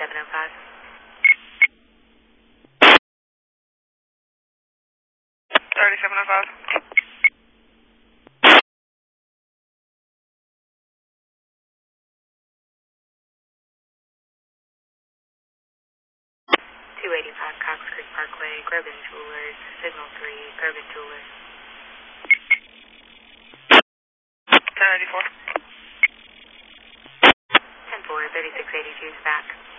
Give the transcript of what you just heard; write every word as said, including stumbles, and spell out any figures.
thirty-seven oh five. thirty-seven oh five. two eighty-five Cox Creek Parkway, Grogan Jewelers, Signal three, Grogan Jewelers. ten eighty-four. ten four, thirty-six eighty-two is back.